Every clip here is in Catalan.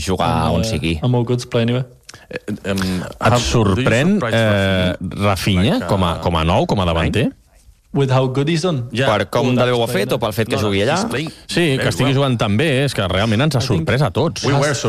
jugar on sigui. Et sorprèn Rafinha com a nou, com a davanter? Per com de bé ho ha fet o pel fet que jugui allà? Sí, que estigui jugant tan bé, és que realment ens ha sorprès a tots.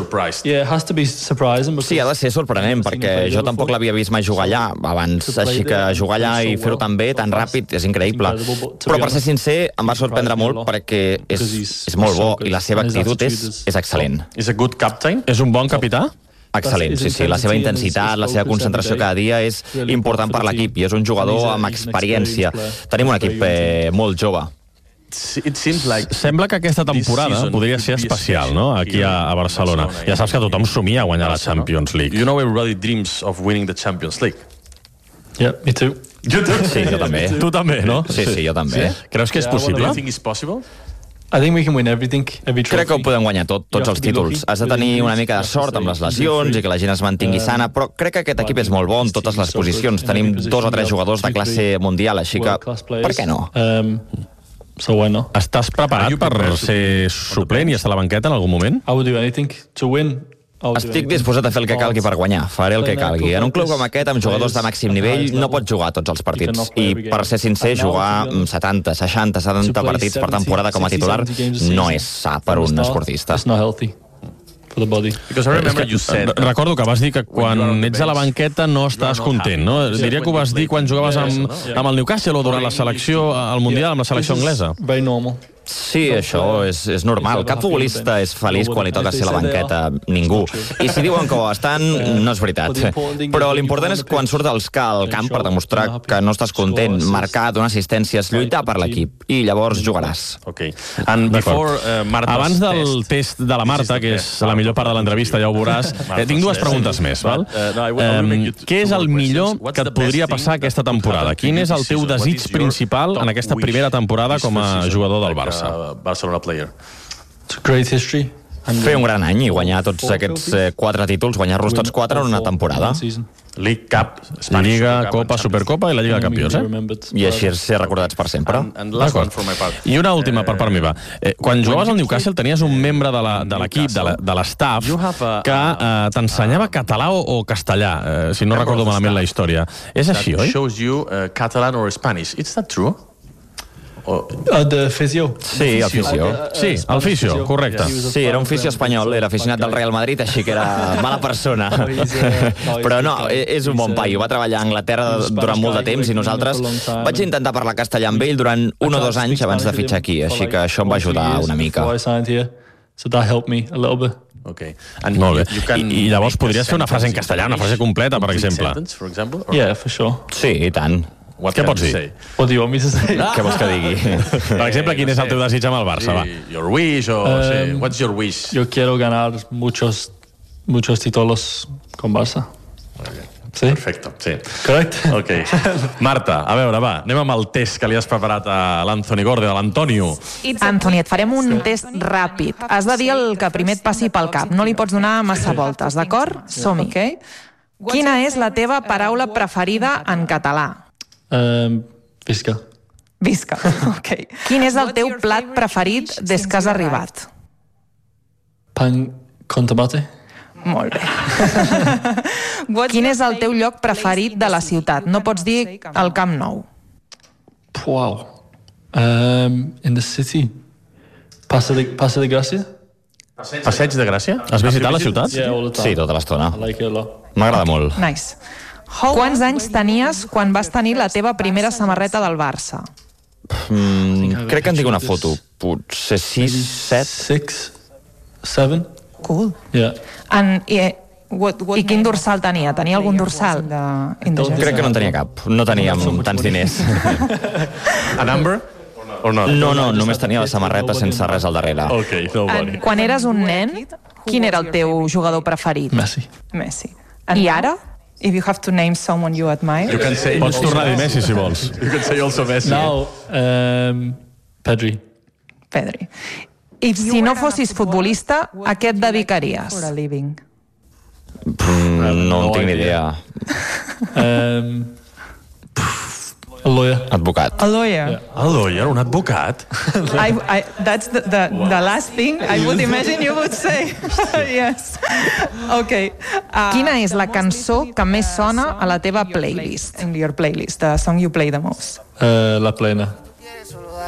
Sí, ha de ser sorprenent, perquè jo tampoc l'havia vist mai jugar allà abans, així que jugar allà i fer-ho tan bé, tan ràpid, és increïble. Però per ser sincer, em va sorprendre molt perquè és molt bo i la seva actitud és excel·lent. És un bon capità? Excel·lent, sí. La seva intensitat, la seva concentració cada dia és important per l'equip i és un jugador amb experiència. Tenim un equip molt jove. Sembla que aquesta temporada podria ser especial, no?, aquí a Barcelona. Ja saps que tothom somia a guanyar la Champions League. You know everybody dreams of winning the Champions League. Yeah, me too. Sí, jo també. Tu també, no? Sí, jo també. Creus que és possible? Do you think it's possible? Crec que ho podem guanyar tots els títols. Has de tenir una mica de sort amb les lesions i que la gent es mantingui sana, però crec que aquest equip és molt bo en totes les posicions. Tenim 2 o 3 jugadors de classe mundial, així que per què no? Estàs preparat per ser suplent i estar a la banqueta en algun moment? Estic disposat a fer el que calgui per guanyar. Faré el que calgui. En un club com aquest, amb jugadors de màxim nivell, no pots jugar tots els partits. I, per ser sincer, jugar 70, 60, 70 partits per temporada com a titular no és sa per un esportista. Recordo que vas dir que quan ets a la banqueta no estàs content, no? Diria que ho vas dir quan jugaves amb el Newcastle o durant la selecció al Mundial, amb la selecció anglesa. Sí, això és normal. Cap futbolista és feliç quan li toca ser a la banqueta. Ningú. I si diuen que ho estan, no és veritat. Però l'important és quan surt al camp per demostrar que no estàs content, marcar, donar assistències, lluitar per l'equip. I llavors jugaràs. Abans del test de la Marta, que és la millor part de l'entrevista, ja ho veuràs, tinc 2 preguntes més. Què és el millor que et podria passar aquesta temporada? Quin és el teu desig principal en aquesta primera temporada com a jugador del Barça? Barcelona player. Fer un gran any i guanyar tots aquests 4 títols, guanyar-los tots 4 en una temporada. League Cup, Lliga, Copa, Supercopa i la Lliga de Campions, I així ser recordats per sempre. I una última per part meva. Quan jugaves al Newcastle tenies un membre de l'equip, de l'estaf, que t'ensenyava català o castellà, si no recordo malament la història. És així, oi? Shows you Catalan or Spanish. It's that true? De fisio. Sí, el fisio. Sí, el fisio, correcte. Sí, era un fisio espanyol, era aficionat del Real Madrid, així que era mala persona. Però no, és un bon paio. Va treballar a Anglaterra durant molt de temps i nosaltres vaig intentar parlar castellà amb ell durant 1 o 2 anys abans de fitxar aquí, així que això em va ajudar una mica. Molt bé. I llavors podries fer una frase en castellà, una frase completa, per exemple. Sí, i tant. Què pots dir? Què vols que digui? Per exemple, quin és el teu desig amb el Barça? Your wish, what's your wish? Yo quiero ganar muchos títulos con Barça. Sí? Perfecte, sí. Correcte. Okay. Marta, a veure, va, anem amb el test que li has preparat a l'Anthony Gorde, a l'Antonio. Anthony, et farem un test ràpid. Has de dir el que primer et passi pel cap. No li pots donar massa voltes, d'acord? Som-hi. Quina és la teva paraula preferida en català? Visca. Visca, ok. Quin és el teu plat preferit des que has arribat? Pan con tomate. Molt bé. Quin és el teu lloc preferit de la ciutat? No pots dir el Camp Nou. Wow. In the city. Passeig de Gràcia? Passeig de Gràcia? Has visitat la ciutat? Sí, tota l'estona. M'agrada molt. Nice. Quants anys tenies quan vas tenir la teva primera samarreta del Barça? Crec que en tinc una foto. Potser 6, 7? 6, 7. Cool. Yeah. I quin dorsal tenia? Tenia algun dorsal? Crec que no en tenia cap. No teníem tants diners. A number? No, només tenia la samarreta sense res al darrere. Quan eres un nen, quin era el teu jugador preferit? Messi. I ara? If you have to name someone you admire. Pots tornar a dir Messi, si vols. You can say also Messi. Now, Pedri. I si no fossis futbolista, a què et dedicaries? No en tinc ni idea. A lawyer. Advocat. A lawyer. A lawyer, un advocat? That's the last thing I would imagine you would say. Yes. Okay. Quina és la cançó que més sona a la teva playlist? In your playlist, the song you play the most. La Plena.